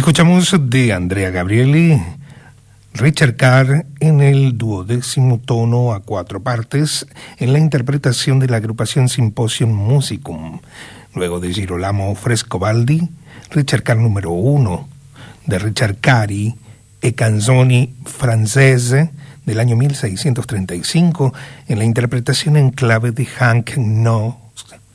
Escuchamos de Andrea Gabrieli, Richard Carr en el 12º tono a 4 partes en la interpretación de la agrupación Symposium Musicum. Luego de Girolamo Frescobaldi, Richard Carr número 1 de Richard Cari e Canzoni Francese del año 1635 en la interpretación en clave de Hank Knox